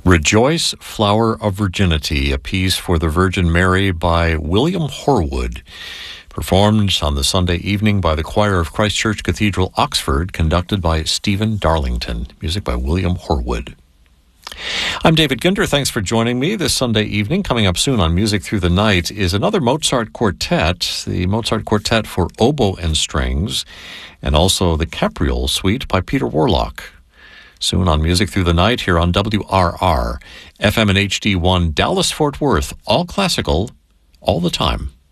Rejoice, Flower of Virginity, a piece for the Virgin Mary by William Horwood, performed on the Sunday evening by the choir of Christ Church Cathedral, Oxford, conducted by Stephen Darlington. Music by William Horwood. I'm David Ginder. Thanks for joining me this Sunday evening. Coming up soon on Music Through the Night is another Mozart quartet, the Mozart Quartet for Oboe and Strings, and also the Capriole Suite by Peter Warlock. Soon on Music Through the Night here on WRR, FM and HD1, Dallas-Fort Worth, all classical, all the time.